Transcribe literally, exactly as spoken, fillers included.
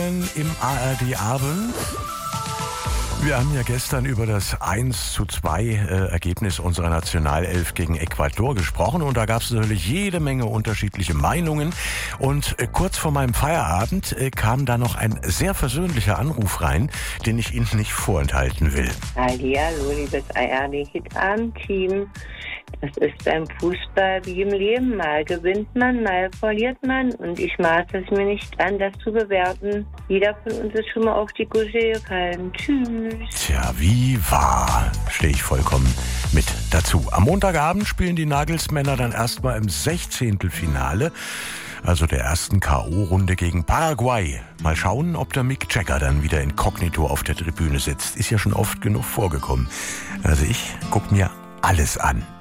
Im A R D-Abend. Wir haben ja gestern über das eins zu zwei äh, Ergebnis unserer Nationalelf gegen Ecuador gesprochen und da gab es natürlich jede Menge unterschiedliche Meinungen und äh, kurz vor meinem Feierabend äh, kam da noch ein sehr versöhnlicher Anruf rein, den ich Ihnen nicht vorenthalten will. Hallihallo, liebes A R D-Hit-Abend-Team. Das ist beim Fußball wie im Leben. Mal gewinnt man, mal verliert man. Und ich maße es mir nicht an, das zu bewerten. Jeder von uns ist schon mal auf die Gusche gefallen. Tschüss. Tja, wie wahr, stehe ich vollkommen mit dazu. Am Montagabend spielen die Nagelsmänner dann erstmal im Sechzehntelfinale, also der ersten K O-Runde gegen Paraguay. Mal schauen, ob der Mick Jagger dann wieder inkognito auf der Tribüne sitzt. Ist ja schon oft genug vorgekommen. Also ich guck mir alles an.